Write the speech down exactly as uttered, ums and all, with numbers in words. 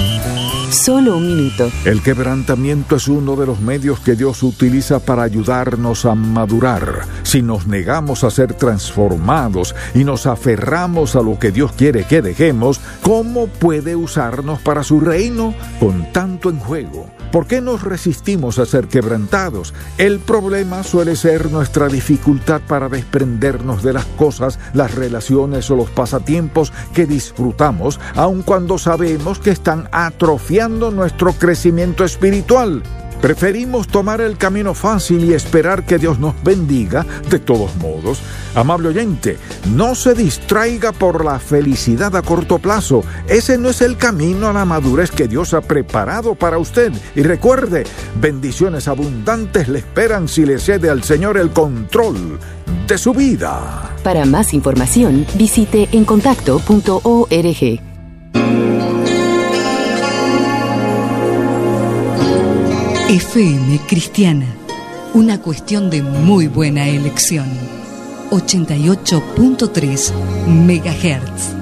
Solo un minuto. El quebrantamiento es uno de los medios que Dios utiliza para ayudarnos a madurar. Si nos negamos a ser transformados y nos aferramos a lo que Dios quiere que dejemos, ¿cómo puede usarnos para su reino con tanto en juego? ¿Por qué nos resistimos a ser quebrantados? El problema suele ser nuestra dificultad para desprendernos de las cosas, las relaciones o los pasatiempos que disfrutamos, aun cuando sabemos que están atrofiando nuestro crecimiento espiritual. Preferimos tomar el camino fácil y esperar que Dios nos bendiga de todos modos. Amable oyente, no se distraiga por la felicidad a corto plazo. Ese no es el camino a la madurez que Dios ha preparado para usted. Y recuerde, bendiciones abundantes le esperan si le cede al Señor el control de su vida. Para más información, visite encontacto punto org. F M Cristiana, una cuestión de muy buena elección. ochenta y ocho punto tres megahertz.